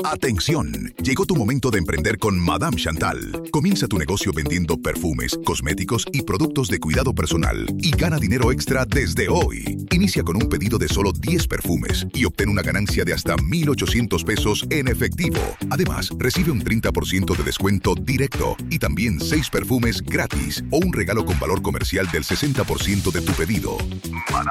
Atención, llegó tu momento de emprender con Madame Chantal. Comienza tu negocio vendiendo perfumes, cosméticos y productos de cuidado personal y gana dinero extra desde hoy. Inicia con un pedido de solo 10 perfumes y obtén una ganancia de hasta $1,800 en efectivo. Además, recibe un 30% de descuento directo y también 6 perfumes gratis o un regalo con valor comercial del 60% de tu pedido.